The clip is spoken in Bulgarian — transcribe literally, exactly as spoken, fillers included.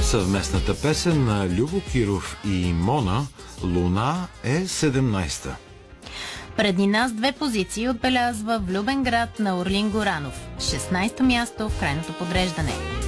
Съвместната песен на Любо Киров и Мона "Луна" е седемнайста. Преди нас две позиции отбелязва "Влюбен град" на Орлин Горанов. шестнайсто място в крайното подреждане.